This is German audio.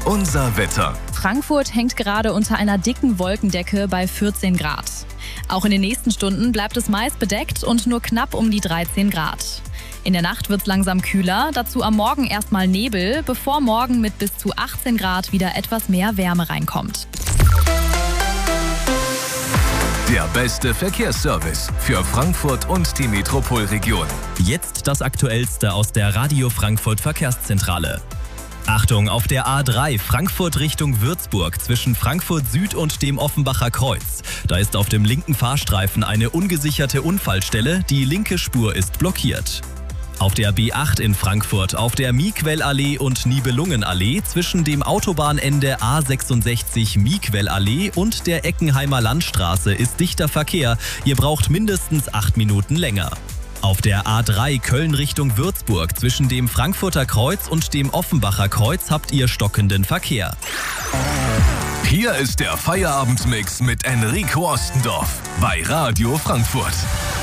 Unser Wetter. Frankfurt hängt gerade unter einer dicken Wolkendecke bei 14 Grad. Auch in den nächsten Stunden bleibt es meist bedeckt und nur knapp um die 13 Grad. In der Nacht wird es langsam kühler, dazu am Morgen erstmal Nebel, bevor morgen mit bis zu 18 Grad wieder etwas mehr Wärme reinkommt. Der beste Verkehrsservice für Frankfurt und die Metropolregion. Jetzt das Aktuellste aus der Radio Frankfurt Verkehrszentrale. Achtung, auf der A3 Frankfurt Richtung Würzburg zwischen Frankfurt Süd und dem Offenbacher Kreuz. Da ist auf dem linken Fahrstreifen eine ungesicherte Unfallstelle, die linke Spur ist blockiert. Auf der B8 in Frankfurt, auf der Miquellallee und Nibelungenallee zwischen dem Autobahnende A66 Miquellallee und der Eckenheimer Landstraße ist dichter Verkehr. Ihr braucht mindestens 8 Minuten länger. Auf der A3 Köln Richtung Würzburg zwischen dem Frankfurter Kreuz und dem Offenbacher Kreuz habt ihr stockenden Verkehr. Hier ist der Feierabendmix mit Enrico Ostendorf bei Radio Frankfurt.